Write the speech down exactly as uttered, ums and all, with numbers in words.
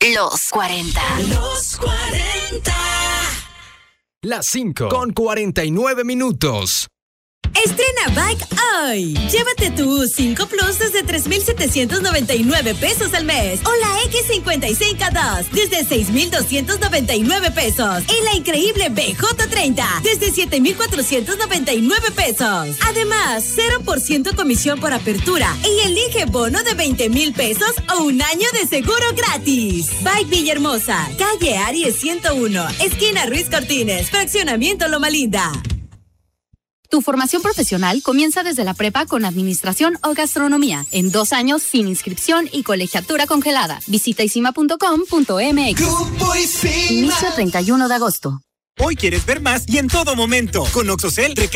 Los cuarenta. Los cuarenta. Las cinco con cuarenta y nueve minutos. Estrena Bike hoy. Llévate tu U cinco Plus desde tres mil setecientos noventa y nueve pesos al mes o la X cincuenta y cinco dos desde seis mil doscientos noventa y nueve pesos y la increíble B J treinta desde siete mil cuatrocientos noventa y nueve pesos. Además, cero por ciento comisión por apertura y elige bono de veinte mil pesos o un año de seguro gratis. Bike Villahermosa, calle Aries ciento uno, esquina Ruiz Cortines, fraccionamiento Loma Linda. Tu formación profesional comienza desde la prepa con administración o gastronomía. En dos años sin inscripción y colegiatura congelada. Visita isima punto com punto m x. Inicio treinta y uno de agosto. Hoy quieres ver más y en todo momento. Con Oxocel,